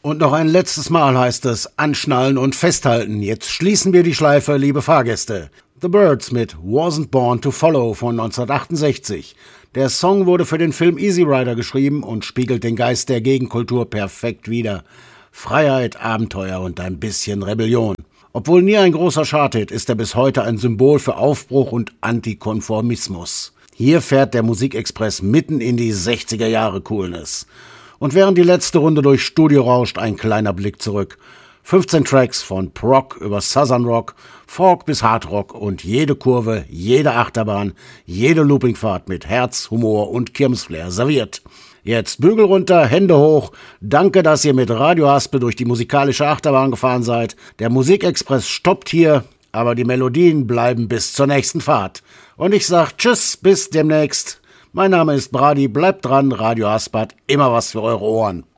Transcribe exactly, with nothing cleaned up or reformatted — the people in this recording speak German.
Und noch ein letztes Mal heißt es anschnallen und festhalten. Jetzt schließen wir die Schleife, liebe Fahrgäste. The Byrds mit Wasn't Born to Follow von neunzehnhundertachtundsechzig. Der Song wurde für den Film Easy Rider geschrieben und spiegelt den Geist der Gegenkultur perfekt wider. Freiheit, Abenteuer und ein bisschen Rebellion. Obwohl nie ein großer Charthit, ist er bis heute ein Symbol für Aufbruch und Antikonformismus. Hier fährt der Musikexpress mitten in die sechziger Jahre Coolness. Und während die letzte Runde durchs Studio rauscht, ein kleiner Blick zurück. fünfzehn Tracks von Prog über Southern Rock, Folk bis Hard Rock und jede Kurve, jede Achterbahn, jede Loopingfahrt mit Herz, Humor und Kirmesflair serviert. Jetzt Bügel runter, Hände hoch. Danke, dass ihr mit Radio Haspel durch die musikalische Achterbahn gefahren seid. Der Musikexpress stoppt hier, aber die Melodien bleiben bis zur nächsten Fahrt. Und ich sag Tschüss, bis demnächst. Mein Name ist Brady, bleibt dran, Radio Haspel hat immer was für eure Ohren.